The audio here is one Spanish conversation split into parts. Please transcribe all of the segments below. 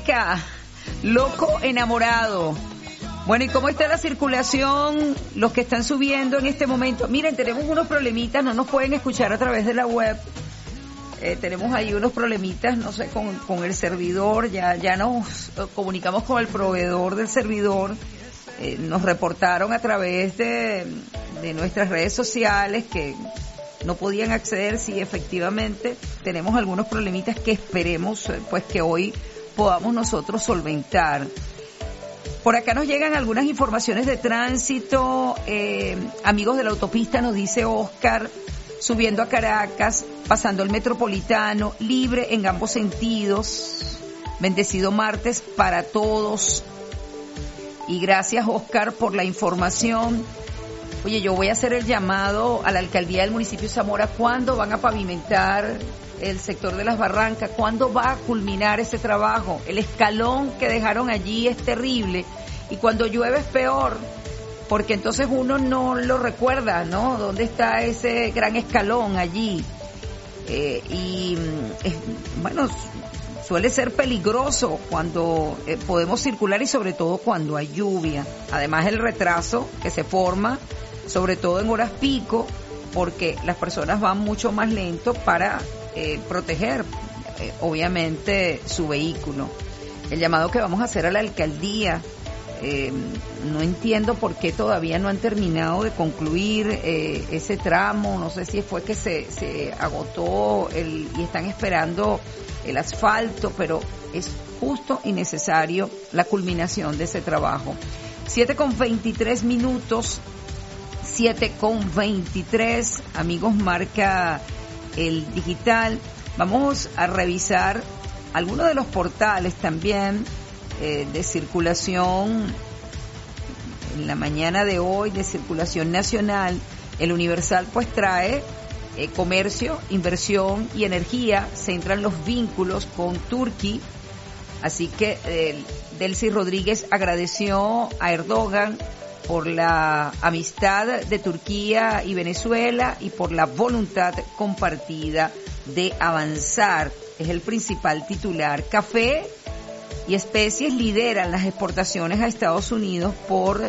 Marca, loco enamorado. Bueno, ¿y cómo está la circulación? Los que están subiendo en este momento. Miren, tenemos unos problemitas, no nos pueden escuchar a través de la web. Tenemos ahí unos problemitas, no sé, con el servidor. Ya nos comunicamos con el proveedor del servidor. Nos reportaron a través de nuestras redes sociales que no podían acceder. Sí, efectivamente, tenemos algunos problemitas que esperemos pues que hoy podamos nosotros solventar. Por acá nos llegan algunas informaciones de tránsito. Amigos de la autopista, nos dice Oscar, subiendo a Caracas, pasando el Metropolitano, libre en ambos sentidos. Bendecido martes para todos. Y gracias, Oscar, por la información. Oye, yo voy a hacer el llamado a la alcaldía del municipio de Zamora. ¿Cuándo van a pavimentar el sector de las Barrancas? ¿Cuándo va a culminar ese trabajo? El escalón que dejaron allí es terrible y cuando llueve es peor, porque entonces uno no lo recuerda, ¿no? ¿Dónde está ese gran escalón allí? Bueno, suele ser peligroso cuando podemos circular y sobre todo cuando hay lluvia. Además el retraso que se forma, sobre todo en horas pico, porque las personas van mucho más lento para proteger obviamente su vehículo. El llamado que vamos a hacer a la alcaldía, no entiendo por qué todavía no han terminado de concluir ese tramo. No sé si fue que se agotó y están esperando el asfalto, pero es justo y necesario la culminación de ese trabajo. 7:23 minutos, 7:23, amigos, marca el digital. Vamos a revisar algunos de los portales también de circulación en la mañana de hoy, de circulación nacional. El Universal pues trae comercio, inversión y energía, centran los vínculos con Turquía. Así que Delcy Rodríguez agradeció a Erdogan por la amistad de Turquía y Venezuela y por la voluntad compartida de avanzar. Es el principal titular. Café y especies lideran las exportaciones a Estados Unidos por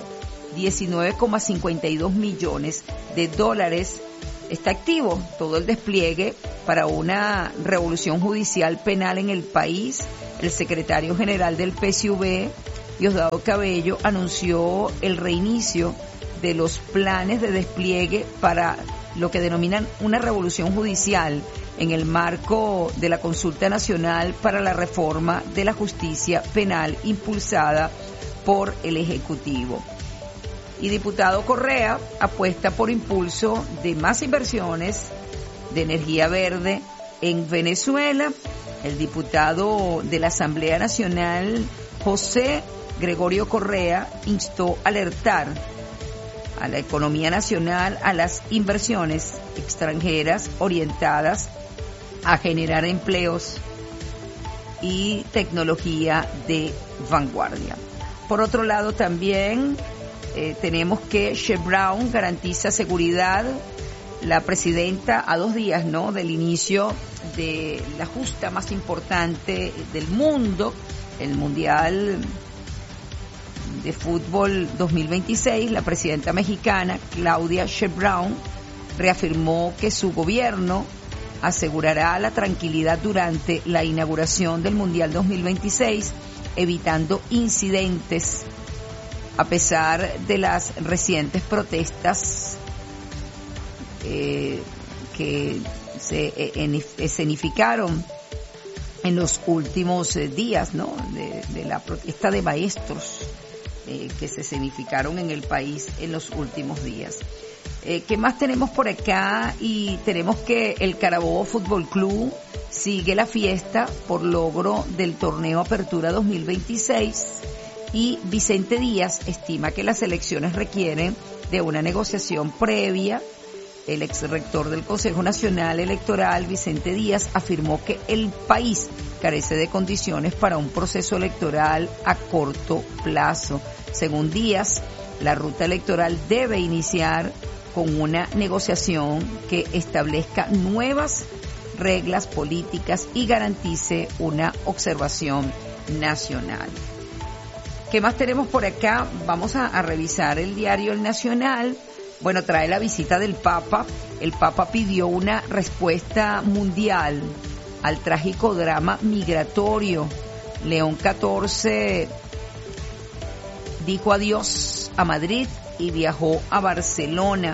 19,52 millones de dólares. Está activo todo el despliegue para una revolución judicial penal en el país. El secretario general del PSUV, Diosdado Cabello, anunció el reinicio de los planes de despliegue para lo que denominan una revolución judicial en el marco de la consulta nacional para la reforma de la justicia penal impulsada por el Ejecutivo. Y diputado Correa apuesta por impulso de más inversiones de energía verde en Venezuela. El diputado de la Asamblea Nacional, José Gregorio Correa, instó a alertar a la economía nacional a las inversiones extranjeras orientadas a generar empleos y tecnología de vanguardia. Por otro lado, también tenemos que Chevron garantiza seguridad. La presidenta, a 2 días, ¿no?, del inicio de la justa más importante del mundo, el Mundial de Fútbol 2026, la presidenta mexicana, Claudia Sheinbaum, reafirmó que su gobierno asegurará la tranquilidad durante la inauguración del Mundial 2026, evitando incidentes, a pesar de las recientes protestas que se escenificaron en los últimos días, ¿no?, de la protesta de maestros que se escenificaron en el país en los últimos días. ¿Qué más tenemos por acá? Y tenemos que el Carabobo Fútbol Club sigue la fiesta por logro del torneo Apertura 2026 y Vicente Díaz estima que las elecciones requieren de una negociación previa. El exrector del Consejo Nacional Electoral, Vicente Díaz, afirmó que el país carece de condiciones para un proceso electoral a corto plazo. Según Díaz, la ruta electoral debe iniciar con una negociación que establezca nuevas reglas políticas y garantice una observación nacional. ¿Qué más tenemos por acá? Vamos a revisar el diario El Nacional. Bueno, trae la visita del Papa. El Papa pidió una respuesta mundial al trágico drama migratorio. León XIV dijo adiós a Madrid y viajó a Barcelona.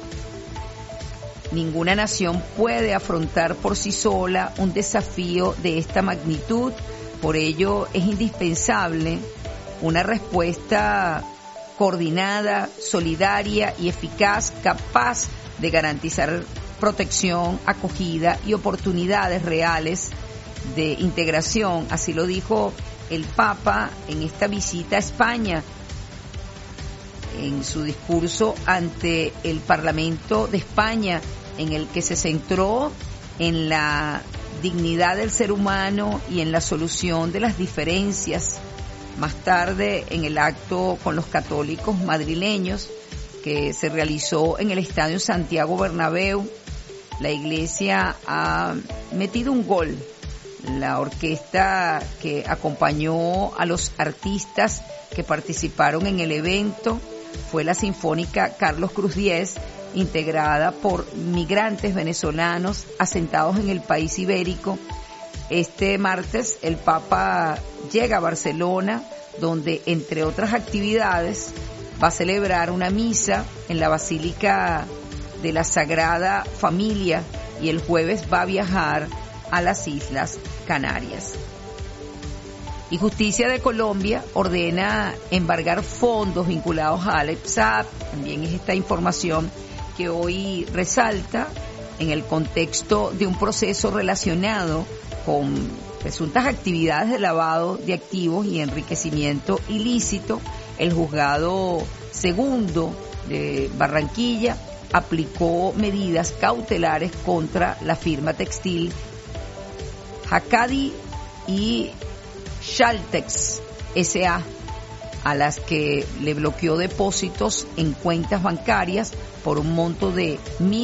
Ninguna nación puede afrontar por sí sola un desafío de esta magnitud. Por ello es indispensable una respuesta coordinada, solidaria y eficaz, capaz de garantizar protección, acogida y oportunidades reales de integración. Así lo dijo el Papa en esta visita a España, en su discurso ante el Parlamento de España, en el que se centró en la dignidad del ser humano y en la solución de las diferencias. Más tarde, en el acto con los católicos madrileños que se realizó en el Estadio Santiago Bernabéu, la iglesia ha metido un gol. La orquesta que acompañó a los artistas que participaron en el evento fue la Sinfónica Carlos Cruz Diez, integrada por migrantes venezolanos asentados en el país ibérico. Este martes el Papa llega a Barcelona, donde entre otras actividades va a celebrar una misa en la Basílica de la Sagrada Familia y el jueves va a viajar a las Islas Canarias. Y Justicia de Colombia ordena embargar fondos vinculados a Alepsap. También es esta información que hoy resalta en el contexto de un proceso relacionado con presuntas actividades de lavado de activos y enriquecimiento ilícito. El juzgado segundo de Barranquilla aplicó medidas cautelares contra la firma textil Jacadi y Shaltex S.A., a las que le bloqueó depósitos en cuentas bancarias por un monto de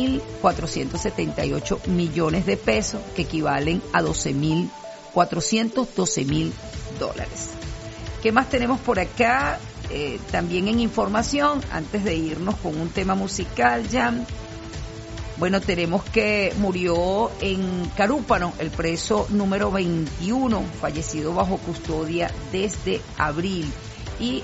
1.478 millones de pesos, que equivalen a $412.000. ¿Qué más tenemos por acá? También en información, antes de irnos con un tema musical, Jan. Bueno, tenemos que murió en Carúpano el preso número 21, fallecido bajo custodia desde abril. Y